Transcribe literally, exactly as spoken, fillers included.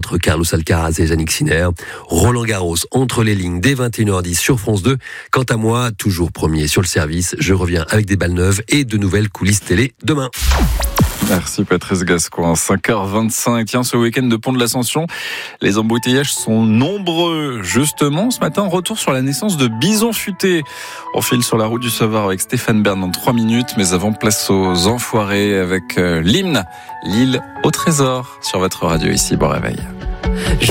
entre Carlos Alcaraz et Jannik Sinner. Roland Garros entre les lignes dès vingt et une heures dix sur France deux. Quant à moi, toujours premier sur le service, je reviens avec des balles neuves et de nouvelles coulisses télé demain. Merci Patrice Gascoigne. cinq heures vingt-cinq. Tiens, ce week-end de Pont de l'Ascension, les embouteillages sont nombreux. Justement, ce matin, retour sur la naissance de Bison Futé. On file sur la route du savoir avec Stéphane Bern dans trois minutes. Mais avant, place aux enfoirés avec euh, l'hymne L'île au trésor sur votre radio ici. Bon réveil.